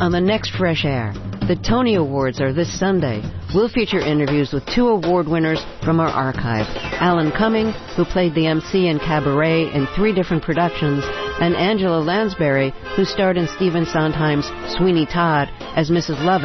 On the next Fresh Air, the Tony Awards are this Sunday. We'll feature interviews with 2 award winners from our archive. Alan Cumming, who played the MC in Cabaret in 3 different productions, and Angela Lansbury, who starred in Stephen Sondheim's Sweeney Todd as Mrs. Lovett.